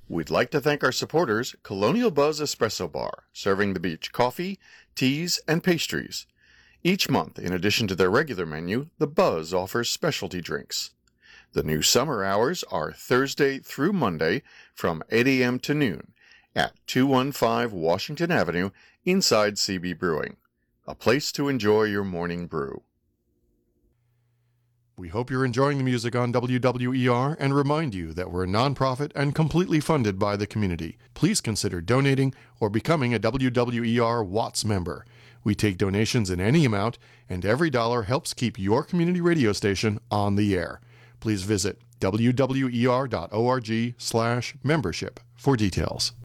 We'd like to thank our supporters, Colonial Buzz Espresso Bar, serving the beach coffee, teas, and pastries. Each month, in addition to their regular menu, the Buzz offers specialty drinks. The new summer hours are Thursday through Monday from 8 a.m. to noon at 215 Washington Avenue inside CB Brewing. A place to enjoy your morning brew. We hope you're enjoying the music on WWER and remind you that we're a nonprofit and completely funded by the community. Please consider donating or becoming a WWER Watts member. We take donations in any amount, and every dollar helps keep your community radio station on the air. Please visit wwer.org/membership for details.